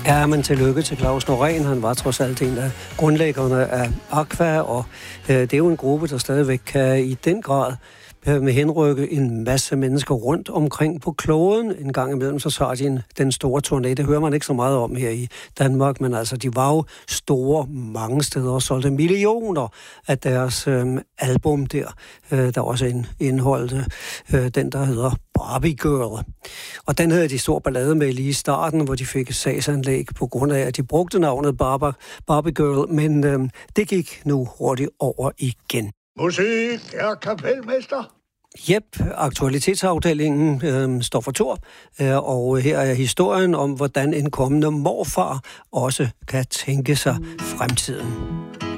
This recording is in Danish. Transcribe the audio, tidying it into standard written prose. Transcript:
Ja, men tillykke til Claus Norén. Han var trods alt en af grundlæggerne af Aqua, og det er jo en gruppe, der stadigvæk kan i den grad med henrykke en masse mennesker rundt omkring på kloden. En gang imellem så tager de den store turné. Det hører man ikke så meget om her i Danmark, men altså de var jo store mange steder og solgte millioner af deres album der. Der også indeholdte den, der hedder Barbie Girl. Og den havde de stor ballade med lige i starten, hvor de fik sagsanlæg på grund af, at de brugte navnet Barbie Girl, men det gik nu hurtigt over igen. Musik, herr kapelmester. Jep, aktualitetsafdelingen står for tur, og her er historien om, hvordan en kommende morfar også kan tænke sig fremtiden.